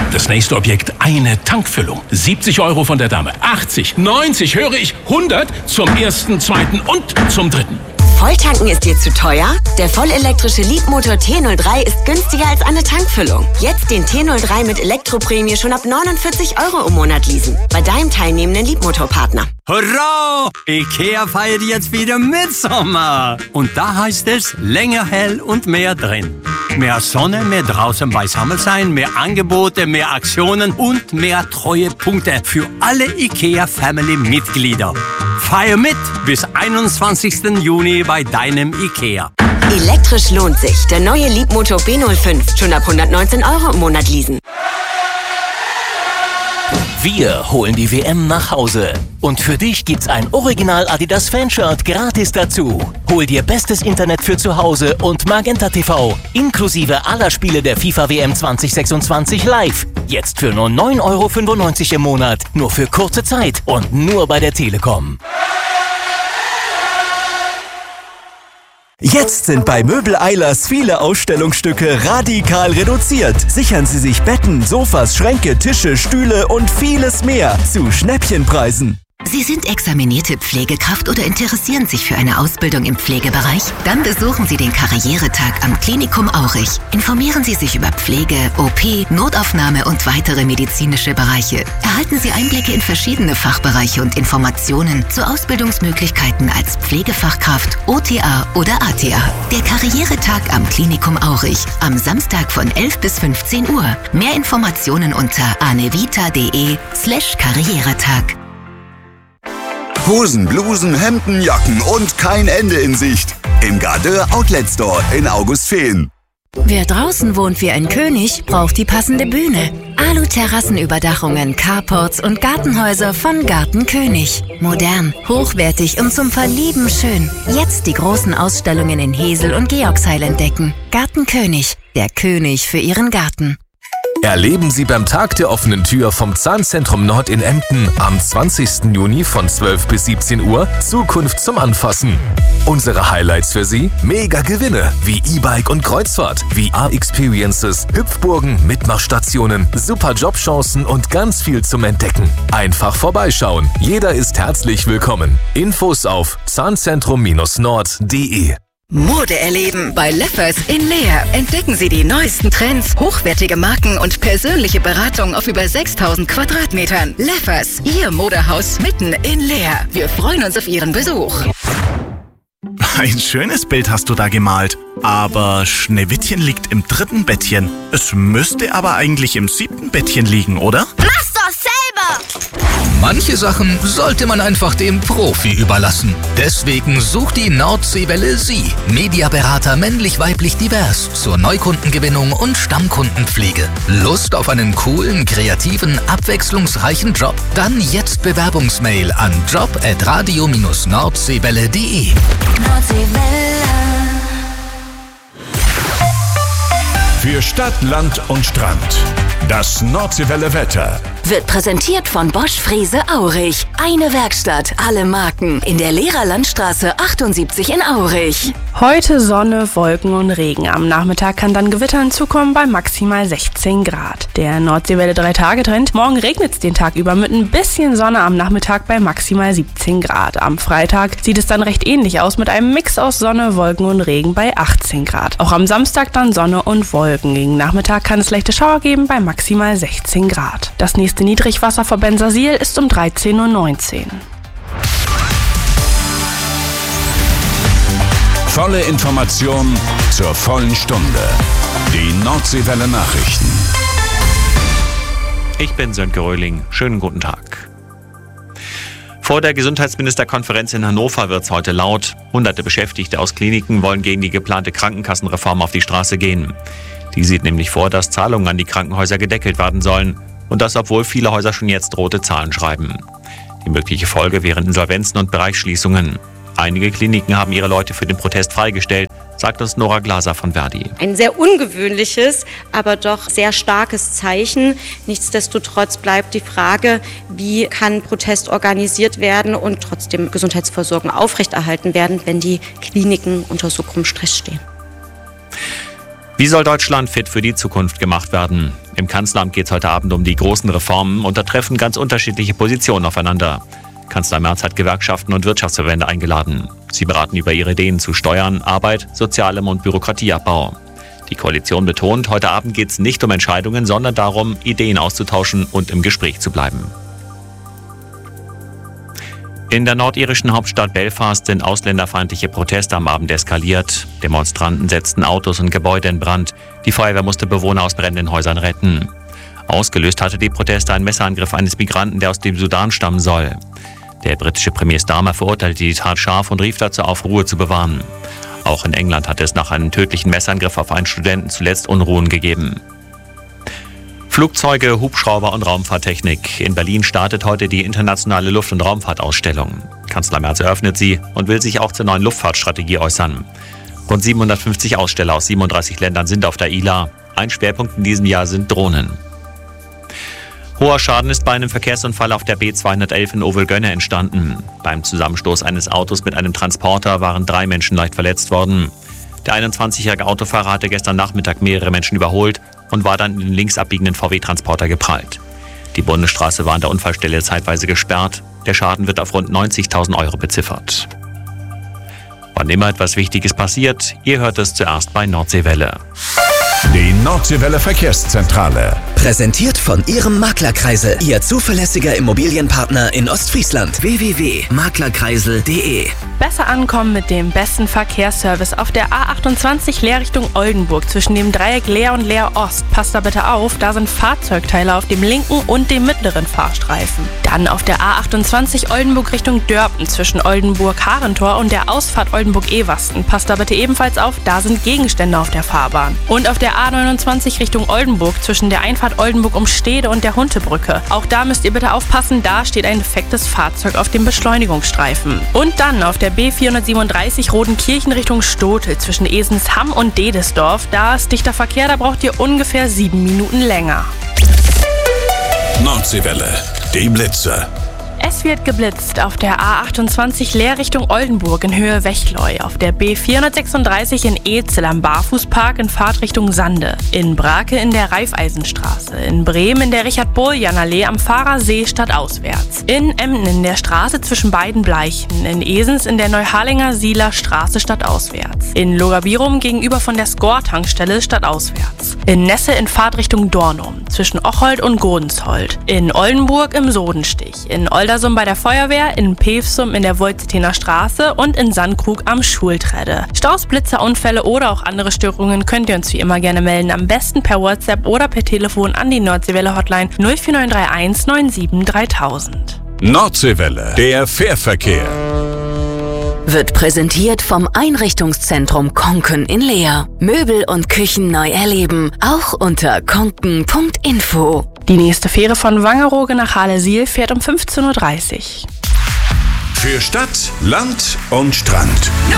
Das nächste Objekt, eine Tankfüllung. 70 € von der Dame. 80, 90, höre ich, 100 zum ersten, zweiten und zum dritten. Volltanken ist dir zu teuer? Der vollelektrische Leapmotor T03 ist günstiger als eine Tankfüllung. Jetzt den T03 mit Elektroprämie schon ab 49 € im Monat leasen. Bei deinem teilnehmenden Leapmotor-Partner. Hurra! IKEA feiert jetzt wieder Mitsommer. Und da heißt es länger hell und mehr drin. Mehr Sonne, mehr draußen beisammen sein, mehr Angebote, mehr Aktionen und mehr Treuepunkte für alle IKEA-Family-Mitglieder. Feier mit bis 21. Juni bei deinem IKEA. Elektrisch lohnt sich. Der neue Leapmotor B05. Schon ab 119 € im Monat leasen. Wir holen die WM nach Hause. Und für dich gibt's ein Original Adidas Fanshirt gratis dazu. Hol dir bestes Internet für zu Hause und Magenta TV. Inklusive aller Spiele der FIFA WM 2026 live. Jetzt für nur 9,95 € im Monat. Nur für kurze Zeit und nur bei der Telekom. Jetzt sind bei Möbel Eilers viele Ausstellungsstücke radikal reduziert. Sichern Sie sich Betten, Sofas, Schränke, Tische, Stühle und vieles mehr zu Schnäppchenpreisen. Sie sind examinierte Pflegekraft oder interessieren sich für eine Ausbildung im Pflegebereich? Dann besuchen Sie den Karrieretag am Klinikum Aurich. Informieren Sie sich über Pflege, OP, Notaufnahme und weitere medizinische Bereiche. Erhalten Sie Einblicke in verschiedene Fachbereiche und Informationen zu Ausbildungsmöglichkeiten als Pflegefachkraft, OTA oder ATA. Der Karrieretag am Klinikum Aurich am Samstag von 11 bis 15 Uhr. Mehr Informationen unter anevita.de/Karrieretag. Hosen, Blusen, Hemden, Jacken und kein Ende in Sicht. Im Gardeur Outlet Store in Augustfehn. Wer draußen wohnt wie ein König, braucht die passende Bühne. Alu-Terrassenüberdachungen, Carports und Gartenhäuser von Garten König. Modern, hochwertig und zum Verlieben schön. Jetzt die großen Ausstellungen in Hesel und Georgsheil entdecken. Garten König, der König für Ihren Garten. Erleben Sie beim Tag der offenen Tür vom Zahnzentrum Nord in Emden am 20. Juni von 12 bis 17 Uhr Zukunft zum Anfassen. Unsere Highlights für Sie? Mega Gewinne wie E-Bike und Kreuzfahrt, VR-Experiences, Hüpfburgen, Mitmachstationen, super Jobchancen und ganz viel zum Entdecken. Einfach vorbeischauen. Jeder ist herzlich willkommen. Infos auf zahnzentrum-nord.de. Mode erleben bei Leffers in Leer. Entdecken Sie die neuesten Trends, hochwertige Marken und persönliche Beratung auf über 6000 Quadratmetern. Leffers, Ihr Modehaus mitten in Leer. Wir freuen uns auf Ihren Besuch. Ein schönes Bild hast du da gemalt. Aber Schneewittchen liegt im 3. Bettchen. Es müsste aber eigentlich im 7. Bettchen liegen, oder? Mach's doch selber! Manche Sachen sollte man einfach dem Profi überlassen. Deswegen sucht die Nordseewelle Sie. Mediaberater männlich-weiblich divers zur Neukundengewinnung und Stammkundenpflege. Lust auf einen coolen, kreativen, abwechslungsreichen Job? Dann jetzt Bewerbungsmail an job@radio-nordseewelle.de. Für Stadt, Land und Strand. Das Nordseewelle Wetter. Wird präsentiert von Bosch Frese Aurich. Eine Werkstatt, alle Marken. In der Lehrerlandstraße 78 in Aurich. Heute Sonne, Wolken und Regen. Am Nachmittag kann dann Gewitter hinzukommen bei maximal 16 Grad. Der Nordseewelle 3-Tage-Trend. Morgen regnet es den Tag über mit ein bisschen Sonne am Nachmittag bei maximal 17 Grad. Am Freitag sieht es dann recht ähnlich aus mit einem Mix aus Sonne, Wolken und Regen bei 18 Grad. Auch am Samstag dann Sonne und Wolken. Gegen Nachmittag kann es leichte Schauer geben bei maximal 16 Grad. Das nächste Niedrigwasser vor Bensersiel ist um 13:19 Uhr. Volle Information zur vollen Stunde. Die Nordseewelle Nachrichten. Ich bin Sönke Röhling. Schönen guten Tag. Vor der Gesundheitsministerkonferenz in Hannover wird es heute laut. Hunderte Beschäftigte aus Kliniken wollen gegen die geplante Krankenkassenreform auf die Straße gehen. Die sieht nämlich vor, dass Zahlungen an die Krankenhäuser gedeckelt werden sollen. Und das, obwohl viele Häuser schon jetzt rote Zahlen schreiben. Die mögliche Folge wären Insolvenzen und Bereichsschließungen. Einige Kliniken haben ihre Leute für den Protest freigestellt, sagt uns Nora Glaser von Verdi. Ein sehr ungewöhnliches, aber doch sehr starkes Zeichen. Nichtsdestotrotz bleibt die Frage, wie kann Protest organisiert werden und trotzdem Gesundheitsversorgung aufrechterhalten werden, wenn die Kliniken unter so großem Stress stehen. Wie soll Deutschland fit für die Zukunft gemacht werden? Im Kanzleramt geht es heute Abend um die großen Reformen und da treffen ganz unterschiedliche Positionen aufeinander. Kanzler Merz hat Gewerkschaften und Wirtschaftsverbände eingeladen. Sie beraten über ihre Ideen zu Steuern, Arbeit, Sozialem und Bürokratieabbau. Die Koalition betont, heute Abend geht es nicht um Entscheidungen, sondern darum, Ideen auszutauschen und im Gespräch zu bleiben. In der nordirischen Hauptstadt Belfast sind ausländerfeindliche Proteste am Abend eskaliert. Demonstranten setzten Autos und Gebäude in Brand. Die Feuerwehr musste Bewohner aus brennenden Häusern retten. Ausgelöst hatte die Proteste ein Messerangriff eines Migranten, der aus dem Sudan stammen soll. Der britische Premier Starmer verurteilte die Tat scharf und rief dazu auf, Ruhe zu bewahren. Auch in England hat es nach einem tödlichen Messerangriff auf einen Studenten zuletzt Unruhen gegeben. Flugzeuge, Hubschrauber und Raumfahrttechnik. In Berlin startet heute die internationale Luft- und Raumfahrtausstellung. Kanzler Merz eröffnet sie und will sich auch zur neuen Luftfahrtstrategie äußern. Rund 750 Aussteller aus 37 Ländern sind auf der ILA. Ein Schwerpunkt in diesem Jahr sind Drohnen. Hoher Schaden ist bei einem Verkehrsunfall auf der B211 in Ovelgönne entstanden. Beim Zusammenstoß eines Autos mit einem Transporter waren 3 Menschen leicht verletzt worden. Der 21-jährige Autofahrer hatte gestern Nachmittag mehrere Menschen überholt und war dann in den links abbiegenden VW-Transporter geprallt. Die Bundesstraße war an der Unfallstelle zeitweise gesperrt. Der Schaden wird auf rund 90.000 € beziffert. Wann immer etwas Wichtiges passiert, ihr hört es zuerst bei Nordseewelle. Die Nordseewelle Verkehrszentrale. Präsentiert von Ihrem Maklerkreisel, Ihr zuverlässiger Immobilienpartner in Ostfriesland. www.maklerkreisel.de. Besser ankommen mit dem besten Verkehrsservice auf der A28 Leerrichtung Oldenburg zwischen dem Dreieck Leer und Leer Ost. Passt da bitte auf, da sind Fahrzeugteile auf dem linken und dem mittleren Fahrstreifen. Dann auf der A28 Oldenburg Richtung Dörpen zwischen Oldenburg-Harentor und der Ausfahrt Oldenburg-Ewasten. Passt da bitte ebenfalls auf, da sind Gegenstände auf der Fahrbahn. Und auf der A29 Richtung Oldenburg zwischen der Einfahrt Oldenburg-Umstede und der Huntebrücke. Auch da müsst ihr bitte aufpassen, da steht ein defektes Fahrzeug auf dem Beschleunigungsstreifen. Und dann auf der B437 Rodenkirchen Richtung Stotel zwischen Esensham und Dedesdorf. Da ist dichter Verkehr, da braucht ihr ungefähr 7 Minuten länger. Nordseewelle, die Blitze. Es wird geblitzt auf der A28 Leer Richtung Oldenburg in Höhe Wechleu, auf der B436 in Ezel am Barfußpark in Fahrtrichtung Sande, in Brake in der Raiffeisenstraße, in Bremen in der Richard-Bohljan-Allee am Fahrersee stadtauswärts, in Emden in der Straße zwischen beiden Bleichen, in Esens in der Neuharlinger Sieler Straße stadtauswärts, in Logabirum gegenüber von der Skor-Tankstelle stadtauswärts, in Nesse in Fahrtrichtung Dornum zwischen Ocholt und Godensholt, in Oldenburg im Sodenstich, in Oldersum bei der Feuerwehr, in Pevsum in der Wolztener Straße und in Sandkrug am Schultrede. Staus, Blitzer, Unfälle oder auch andere Störungen könnt ihr uns wie immer gerne melden. Am besten per WhatsApp oder per Telefon an die Nordseewelle Hotline 04931 97 3000. Nordseewelle, der Fährverkehr. Wird präsentiert vom Einrichtungszentrum Konken in Leer. Möbel und Küchen neu erleben, auch unter konken.info. Die nächste Fähre von Wangerooge nach Halle-Siel fährt um 15:30 Uhr. Für Stadt, Land und Strand.